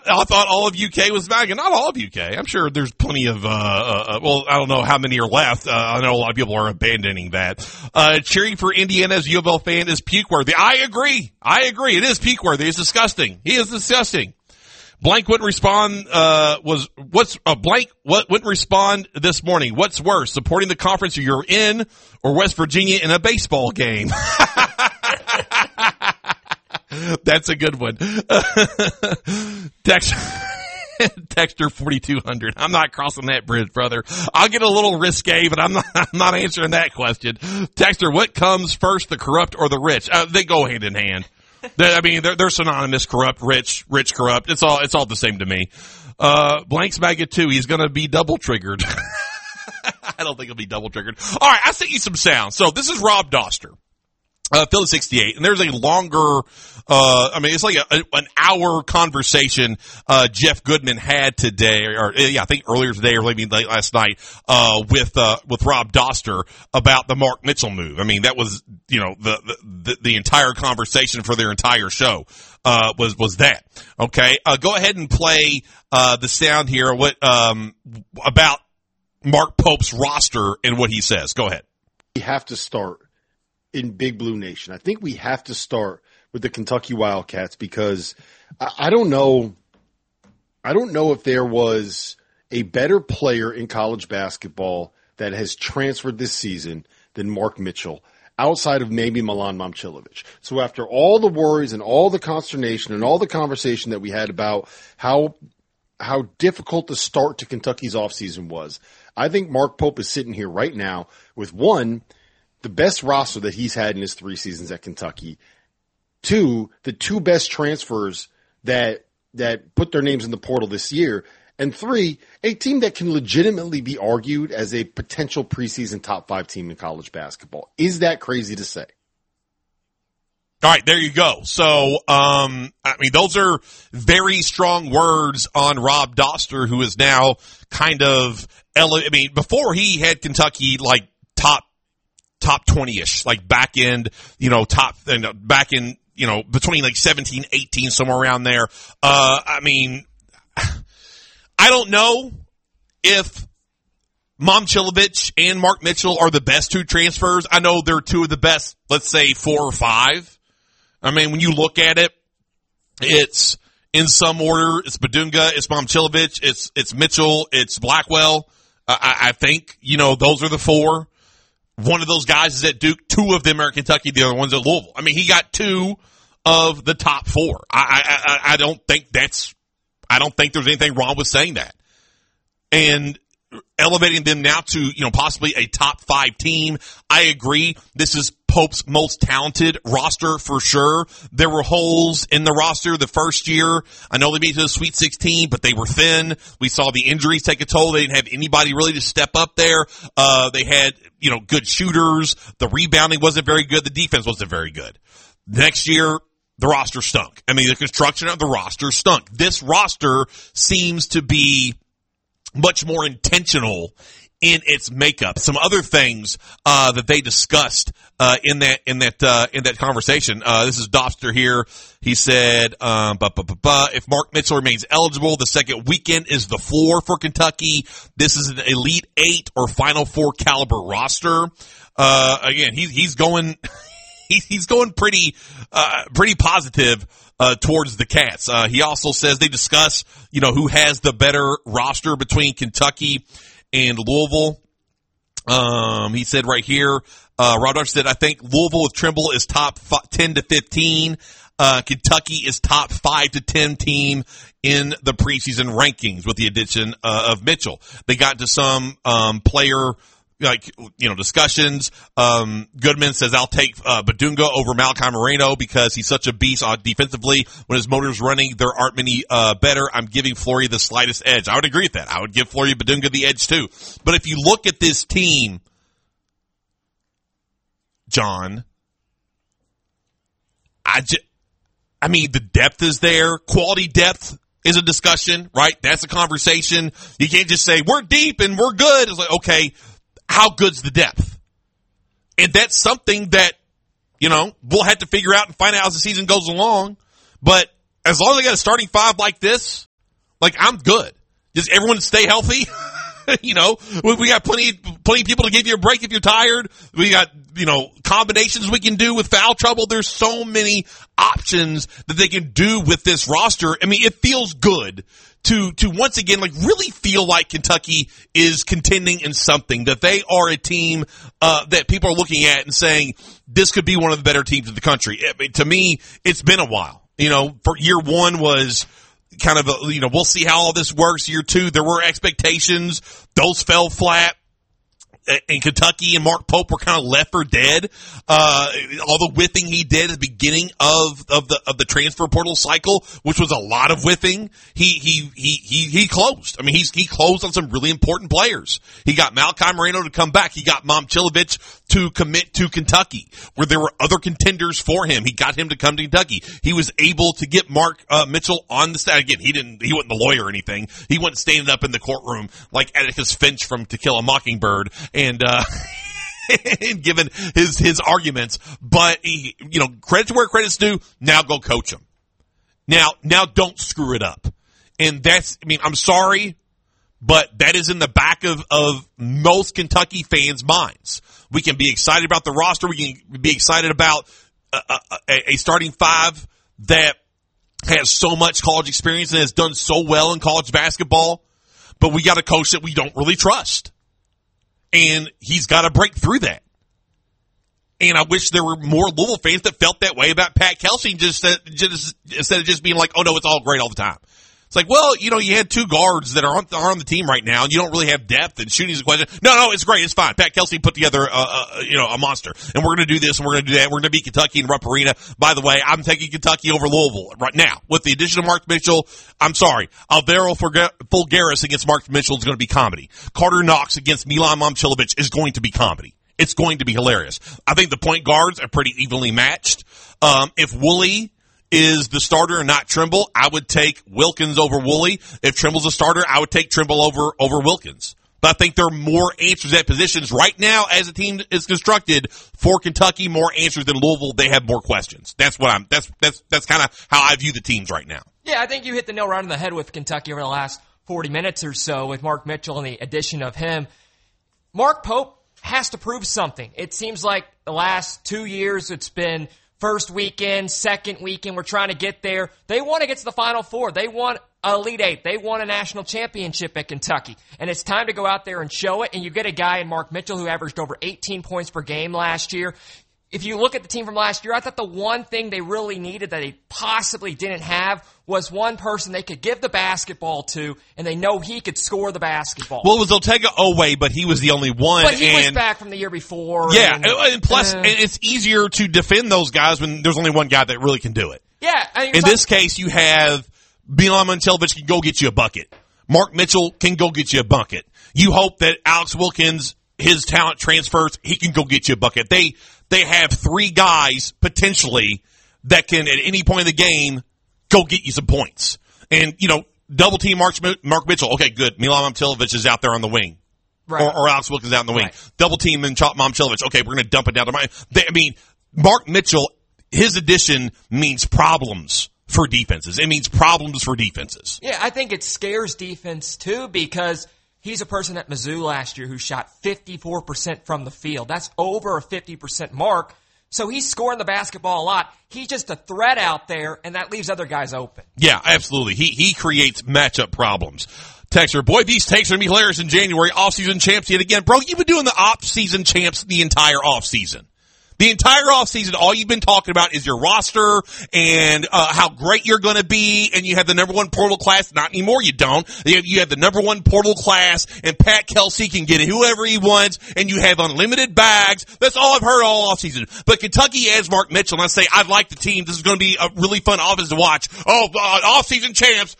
I thought all of UK was back, and not all of UK. I'm sure there's plenty of, well, I don't know how many are left. I know a lot of people are abandoning that. Cheering for Indiana as a U of L fan is puke-worthy. I agree. It is puke-worthy. It's disgusting. He is disgusting. Blank wouldn't respond, wouldn't respond this morning. What's worse, supporting the conference you're in or West Virginia in a baseball game? That's a good one. Texter 4200. I'm not crossing that bridge, brother. I'll get a little risque, but I'm not answering that question. Texter, what comes first, the corrupt or the rich? They go hand in hand. They're synonymous. Corrupt, rich, corrupt. It's all the same to me. Blank's maggot too. He's gonna be double triggered. I don't think he'll be double triggered. All right, I sent you some sounds. So this is Rob Doster. Philly 68, and there's a longer, it's like an hour conversation, Jeff Goodman had today, I think earlier today or maybe late last night, with Rob Doster about the Mark Mitchell move. I mean, that was, the entire conversation for their entire show, was that. Okay. Go ahead and play, the sound here, about Mark Pope's roster and what he says. Go ahead. We have to start in Big Blue Nation. I think we have to start with the Kentucky Wildcats because I don't know if there was a better player in college basketball that has transferred this season than Mark Mitchell outside of maybe Milan Momcilovic. So after all the worries and all the consternation and all the conversation that we had about how difficult the start to Kentucky's offseason was, I think Mark Pope is sitting here right now with the best roster that he's had in his 3 seasons at Kentucky. 2, the 2 best transfers that put their names in the portal this year. And 3, a team that can legitimately be argued as a potential preseason top 5 team in college basketball. Is that crazy to say? All right, there you go. So, those are very strong words on Rob Doster, who is now kind of, before he had Kentucky like top 20-ish, like back end, back in, between like 17, 18, somewhere around there. I don't know if Momcilovic and Mark Mitchell are the best 2 transfers. I know they're 2 of the best, let's say 4 or 5. When you look at it, it's in some order. It's Badunga, it's Momcilovic, it's Mitchell, it's Blackwell. I think, those are the 4. One of those guys is at Duke. 2 of them are at Kentucky. The other one's at Louisville. He got 2 of the top 4. I don't think there's anything wrong with saying that. And elevating them now to, possibly a top 5 team. I agree. This is Pope's most talented roster for sure. There were holes in the roster the first year. I know they made it to the Sweet 16, but they were thin. We saw the injuries take a toll. They didn't have anybody really to step up there. They had, good shooters. The rebounding wasn't very good. The defense wasn't very good. Next year, the roster stunk. The construction of the roster stunk. This roster seems to be much more intentional in its makeup. Some other things that they discussed in that conversation. This is Doster here. He said, if Mark Mitchell remains eligible, the second weekend is the floor for Kentucky. This is an Elite 8 or Final 4 caliber roster. Again, he's going he's going pretty positive towards the Cats. He also says they discuss, who has the better roster between Kentucky and Louisville. He said right here, Rob Doster said, I think Louisville with Trimble is top 10 to 15. Kentucky is top 5 to 10 team in the preseason rankings with the addition of Mitchell. They got into some player discussions. Goodman says, I'll take Badunga over Malachi Moreno because he's such a beast defensively. When his motor's running, there aren't many better. I'm giving Flory the slightest edge. I would agree with that. I would give Flory Badunga the edge too. But if you look at this team, John, the depth is there. Quality depth is a discussion, right? That's a conversation. You can't just say, we're deep and we're good. It's like, okay, how good's the depth? And that's something that, we'll have to figure out and find out as the season goes along. But as long as they got a starting 5 like this, Like, I'm good. Does everyone stay healthy? We got plenty of people to give you a break if you're tired. We got, combinations we can do with foul trouble. There's so many options that they can do with this roster. I mean, it feels good to once again, like, really feel like Kentucky is contending in something, that they are a team, that people are looking at and saying, this could be one of the better teams in the country. I mean, to me, it's been a while. For year one was kind of we'll see how all this works. Year two, there were expectations. Those fell flat. And Kentucky and Mark Pope were kind of left for dead. All the whiffing he did at the beginning of the transfer portal cycle, which was a lot of whiffing, he closed. I mean, he closed on some really important players. He got Malachi Moreno to come back. He got Momcilovic to commit to Kentucky, where there were other contenders for him. He got him to come to Kentucky. He was able to get Mark Mitchell on the stand. Again, he wasn't the lawyer or anything. He wasn't standing up in the courtroom like Atticus Finch from To Kill a Mockingbird and given his arguments. But credit to where credit's due. Now go coach him. Now don't screw it up. And I'm sorry, but that is in the back of most Kentucky fans' minds. We can be excited about the roster. We can be excited about a starting five that has so much college experience and has done so well in college basketball. But we got a coach that we don't really trust. And he's got to break through that. And I wish there were more Louisville fans that felt that way about Pat Kelsey instead of just being like, oh, no, it's all great all the time. It's like, well, you had two guards that are on the team right now, and you don't really have depth, and shooting's a question. No, it's great. It's fine. Pat Kelsey put together, a monster. And we're going to do this, and we're going to do that. We're going to beat Kentucky in Rupp Arena. By the way, I'm taking Kentucky over Louisville right now. With the addition of Mark Mitchell, I'm sorry. Alvaro Fulgaris against Mark Mitchell is going to be comedy. Carter Knox against Milan Momcilovic is going to be comedy. It's going to be hilarious. I think the point guards are pretty evenly matched. If Woolley is the starter and not Trimble, I would take Wilkins over Woolley. If Trimble's a starter, I would take Trimble over Wilkins. But I think there are more answers at positions right now as the team is constructed for Kentucky, more answers than Louisville. They have more questions. That's kind of how I view the teams right now. Yeah, I think you hit the nail right on the head with Kentucky over the last 40 minutes or so with Mark Mitchell and the addition of him. Mark Pope has to prove something. It seems like the last 2 years it's been first weekend, second weekend, we're trying to get there. They want to get to the Final Four. They want Elite Eight. They want a national championship at Kentucky. And it's time to go out there and show it. And you get a guy in Mark Mitchell who averaged over 18 points per game last year. If you look at the team from last year, I thought the one thing they really needed that they possibly didn't have was one person they could give the basketball to, and they know he could score the basketball. Well, it was Otega Oweh, but he was the only one. But he was back from the year before. Yeah, and plus, it's easier to defend those guys when there's only one guy that really can do it. Yeah. In this case, you have Milan Momcilovic can go get you a bucket. Mark Mitchell can go get you a bucket. You hope that Alex Wilkins, his talent transfers, he can go get you a bucket. They have three guys, potentially, that can, at any point in the game, go get you some points. And, double team Mark Mitchell. Okay, good. Milan Momcilovic is out there on the wing. Right. Or Alex Wilkins out on the wing. Right. Double team and Momcilovic. Okay, we're going to dump it down to mine. Mark Mitchell, his addition means problems for defenses. It means problems for defenses. Yeah, I think it scares defense, too, because he's a person at Mizzou last year who shot 54% from the field. That's over a 50% mark. So he's scoring the basketball a lot. He's just a threat out there, and that leaves other guys open. Yeah, absolutely. He creates matchup problems. Texter, boy, these takes are going to be hilarious in January. Off-season champs yet again. Bro, you've been doing the off-season champs the entire off-season. The entire offseason, all you've been talking about is your roster and how great you're going to be, and you have the number one portal class. Not anymore, you don't. You have the number one portal class, and Pat Kelsey can get whoever he wants, and you have unlimited bags. That's all I've heard all offseason. But Kentucky adds Mark Mitchell, and I say, I like the team. This is going to be a really fun offense to watch. Off-season champs.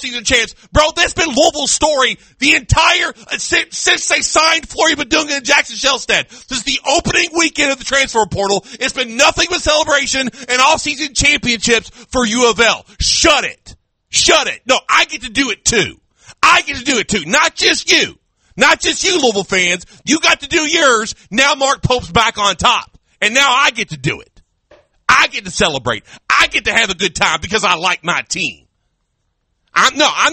Bro, that's been Louisville's story the entire, since they signed Flory Badunga and Jackson Shellstead. This is the opening weekend of the transfer portal. It's been nothing but celebration and all-season championships for U of L. Shut it. No, I get to do it too. Not just you. Not just you, Louisville fans. You got to do yours. Now Mark Pope's back on top. And now I get to do it. I get to celebrate. I get to have a good time because I like my team. I'm